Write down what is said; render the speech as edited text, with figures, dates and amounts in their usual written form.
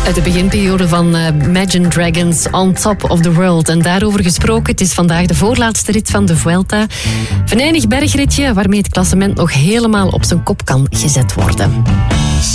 Uit de beginperiode van Imagine Dragons, On Top of the World. En daarover gesproken, het is vandaag de voorlaatste rit van de Vuelta. Venijnig bergritje waarmee het klassement nog helemaal op zijn kop kan gezet worden.